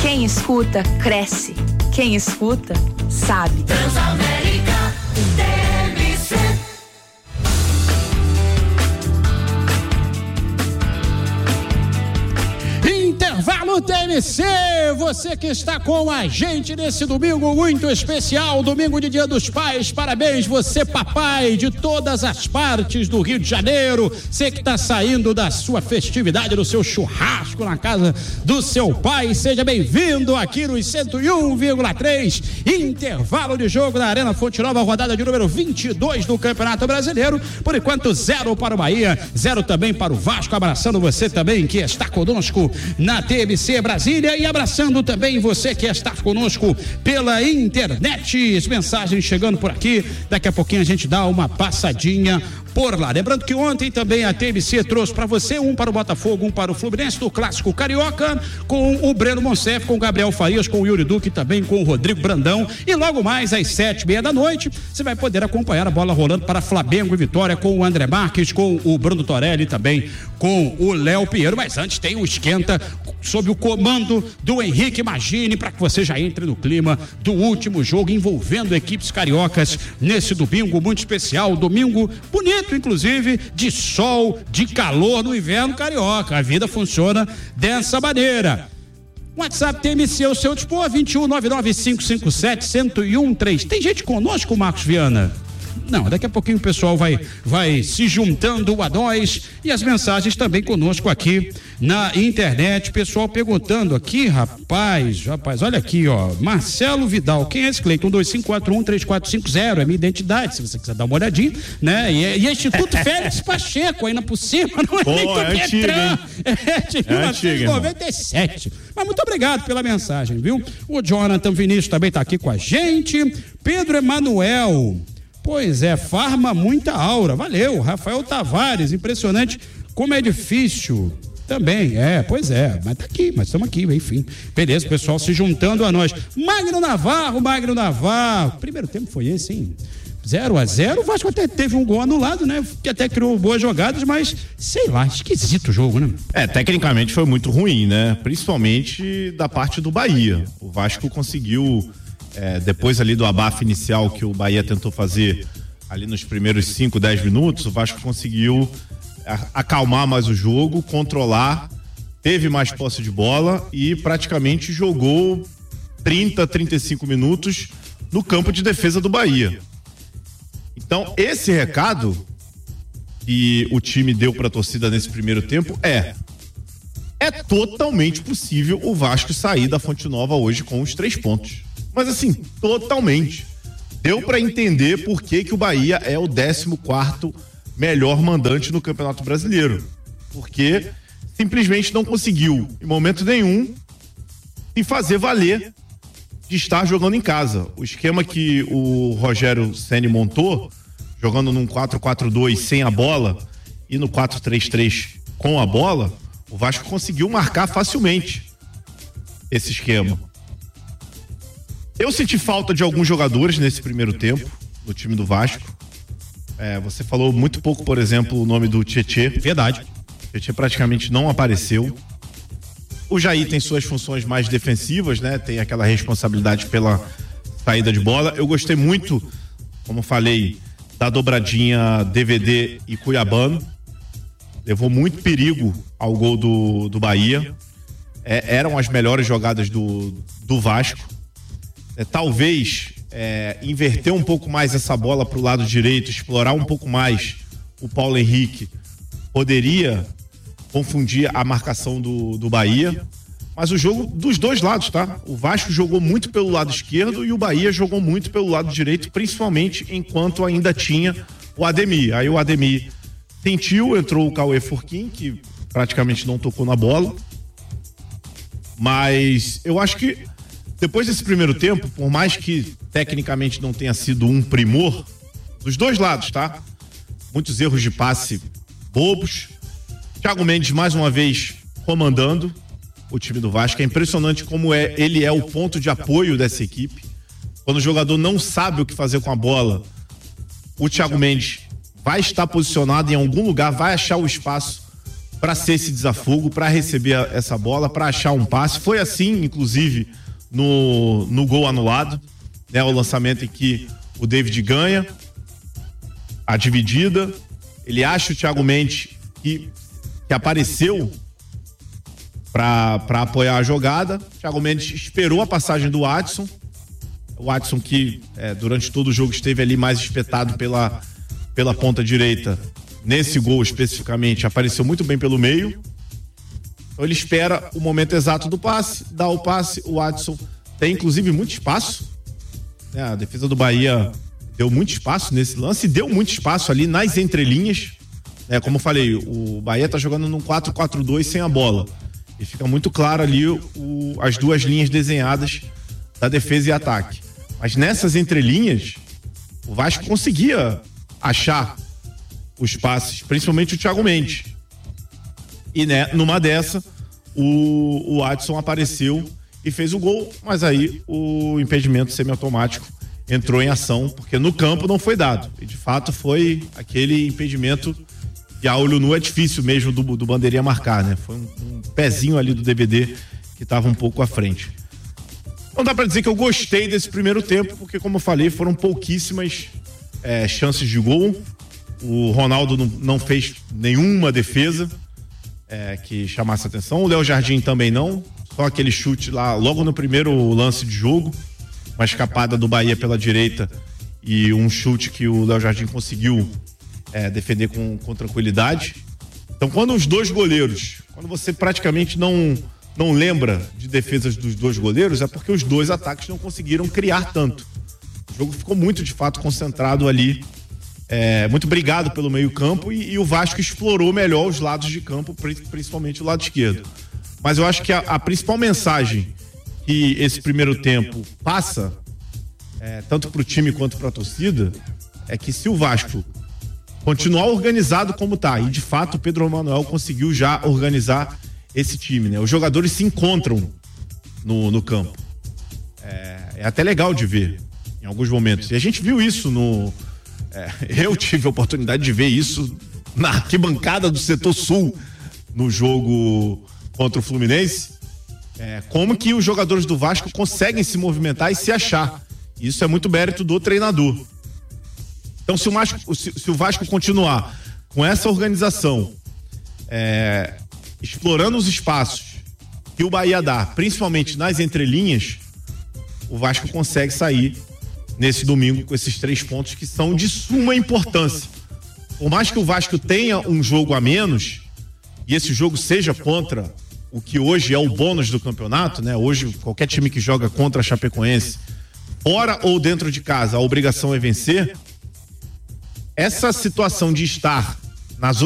Quem escuta, cresce. Quem escuta, sabe. Transamérica TMC. Intervalo TMC, você que está com a gente nesse domingo muito especial, domingo de Dia dos Pais, parabéns você papai de todas as partes do Rio de Janeiro, você que está saindo da sua festividade, do seu churrasco na casa do seu pai, seja bem-vindo aqui nos 101,3, intervalo de jogo da Arena Fonte Nova, rodada de número 22 do Campeonato Brasileiro, por enquanto 0 para o Bahia, 0 também para o Vasco, abraçando você também que está conosco na TMC Brasília e abraçando também você que está conosco pela internet, as mensagens chegando por aqui, daqui a pouquinho a gente dá uma passadinha por lá. Lembrando que ontem também a TMC trouxe para você um para o Botafogo, um para o Fluminense do Clássico Carioca, com o Breno Monsef, com o Gabriel Farias, com o Yuri Duque, também com o Rodrigo Brandão, e logo mais às 7:30 da noite você vai poder acompanhar a bola rolando para Flamengo e Vitória com o André Marques, com o Bruno Torelli, também com o Léo Pinheiro, mas antes tem o esquenta sob o comando do Henrique Magini, para que você já entre no clima do último jogo envolvendo equipes cariocas nesse domingo muito especial, domingo bonito, inclusive, de sol, de calor no inverno carioca. A vida funciona dessa maneira. WhatsApp TMC ao seu dispor, 2199-557-1013. Tem gente conosco, Marcos Viana? Não, daqui a pouquinho o pessoal vai se juntando a nós e as mensagens também conosco aqui na internet, pessoal perguntando aqui, rapaz, olha aqui, ó, Marcelo Vidal, quem é esse, Cleiton? 2541-3450, é minha identidade, se você quiser dar uma olhadinha, né? E é Instituto Félix Pacheco, ainda por cima, não é nem Tupetran, é de 1997. Mas muito obrigado pela mensagem, viu? O Jonathan Vinícius também tá aqui com a gente, Pedro Emanuel, pois é, farma muita aura, valeu. Rafael Tavares, impressionante como é difícil também, pois é, mas tá aqui, mas estamos aqui, enfim, beleza, o pessoal se juntando a nós. Magno Navarro, primeiro tempo foi esse, hein? 0-0, o Vasco até teve um gol anulado, né? Que até criou boas jogadas, mas sei lá, esquisito o jogo, né? Tecnicamente foi muito ruim, né? Principalmente da parte do Bahia. O Vasco conseguiu, depois ali do abafo inicial que o Bahia tentou fazer ali nos primeiros 5, 10 minutos, o Vasco conseguiu acalmar mais o jogo, controlar, teve mais posse de bola e praticamente jogou 30, 35 minutos no campo de defesa do Bahia. Então, esse recado que o time deu para a torcida nesse primeiro tempo é totalmente possível o Vasco sair da Fonte Nova hoje com os 3 pontos. Mas assim, totalmente. Deu para entender por que o Bahia é o 14º melhor mandante no Campeonato Brasileiro. Porque simplesmente não conseguiu, em momento nenhum, se fazer valer de estar jogando em casa. O esquema que o Rogério Ceni montou, jogando num 4-4-2 sem a bola e no 4-3-3 com a bola, o Vasco conseguiu marcar facilmente esse esquema. Eu senti falta de alguns jogadores nesse primeiro tempo do time do Vasco. Você falou muito pouco, por exemplo, o nome do Tietê. Verdade. O Tietê praticamente não apareceu. O Jair tem suas funções mais defensivas, né? Tem aquela responsabilidade pela saída de bola. Eu gostei muito, como falei, da dobradinha DVD e Cuiabano. Levou muito perigo ao gol do Bahia. Eram as melhores jogadas do Vasco. Talvez inverter um pouco mais essa bola para o lado direito, explorar um pouco mais o Paulo Henrique, poderia confundir a marcação do Bahia, mas o jogo dos dois lados, tá? O Vasco jogou muito pelo lado esquerdo e o Bahia jogou muito pelo lado direito, principalmente enquanto ainda tinha o Ademir. Aí o Ademir sentiu, entrou o Cauê Furquim, que praticamente não tocou na bola, mas eu acho que depois desse primeiro tempo, por mais que tecnicamente não tenha sido um primor, dos dois lados, tá? Muitos erros de passe bobos. Thiago Mendes, mais uma vez, comandando o time do Vasco. É impressionante como ele é o ponto de apoio dessa equipe. Quando o jogador não sabe o que fazer com a bola, o Thiago Mendes vai estar posicionado em algum lugar, vai achar o espaço para ser esse desafogo, para receber essa bola, para achar um passe. Foi assim, inclusive, no gol anulado, né? O lançamento em que o David ganha a dividida, ele acha o Thiago Mendes que apareceu para apoiar a jogada. O Thiago Mendes esperou a passagem do Watson. O Watson que durante todo o jogo esteve ali mais espetado pela ponta direita. Nesse gol especificamente, apareceu muito bem pelo meio. Então ele espera o momento exato do passe, dá o passe, o Watson tem inclusive muito espaço. A defesa do Bahia deu muito espaço nesse lance, deu muito espaço ali nas entrelinhas. Como eu falei, o Bahia tá jogando num 4-4-2 sem a bola. E fica muito claro ali as duas linhas desenhadas da defesa e ataque. Mas nessas entrelinhas, o Vasco conseguia achar os passes, principalmente o Thiago Mendes. E numa dessa, o Watson apareceu e fez o gol, mas aí o impedimento semiautomático entrou em ação, porque no campo não foi dado. E de fato foi aquele impedimento que a olho nu é difícil mesmo do bandeirinha marcar, né? Foi um pezinho ali do DVD que estava um pouco à frente. Não dá pra dizer que eu gostei desse primeiro tempo, porque como eu falei, foram pouquíssimas chances de gol. O Ronaldo não fez nenhuma defesa que chamasse atenção. O Léo Jardim também não. Só aquele chute lá logo no primeiro lance de jogo. Uma escapada do Bahia pela direita e um chute que o Léo Jardim conseguiu defender com tranquilidade. Então quando os dois goleiros, quando você praticamente não lembra de defesas dos dois goleiros, é porque os dois ataques não conseguiram criar tanto. O jogo ficou muito, de fato, concentrado ali, muito brigado pelo meio campo e o Vasco explorou melhor os lados de campo, principalmente o lado esquerdo. Mas eu acho que a principal mensagem que esse primeiro tempo passa, tanto para o time quanto para a torcida, é que se o Vasco continuar organizado como tá, e de fato o Pedro Manuel conseguiu já organizar esse time, né? Os jogadores se encontram no campo. É até legal de ver em alguns momentos. E a gente viu isso eu tive a oportunidade de ver isso na arquibancada do setor sul no jogo contra o Fluminense. Como que os jogadores do Vasco conseguem se movimentar e se achar. Isso é muito mérito do treinador. Então se o Vasco continuar com essa organização, explorando os espaços que o Bahia dá, principalmente nas entrelinhas, o Vasco consegue sair nesse domingo com esses 3 pontos que são de suma importância. Por mais que o Vasco tenha um jogo a menos, e esse jogo seja contra o que hoje é o bônus do campeonato, né? Hoje, qualquer time que joga contra a Chapecoense, fora ou dentro de casa, a obrigação é vencer. Essa situação de estar na zona